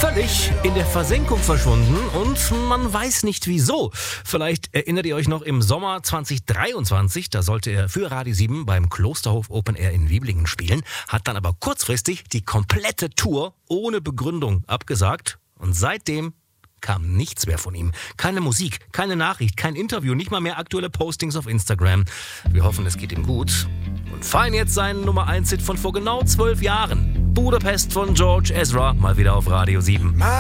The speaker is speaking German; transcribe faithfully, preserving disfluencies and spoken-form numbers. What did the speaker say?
völlig in der Versenkung verschwunden und man weiß nicht wieso. Vielleicht erinnert ihr euch noch im Sommer zwanzig dreiundzwanzig, da sollte er für Radio sieben beim Klosterhof Open Air in Wiblingen spielen, hat dann aber kurzfristig die komplette Tour ohne Begründung abgesagt und seitdem kam nichts mehr von ihm. Keine Musik, keine Nachricht, kein Interview, nicht mal mehr aktuelle Postings auf Instagram. Wir hoffen, es geht ihm gut und feiern jetzt seinen Nummer eins Hit von vor genau zwölf Jahren. Budapest von George Ezra, mal wieder auf Radio sieben.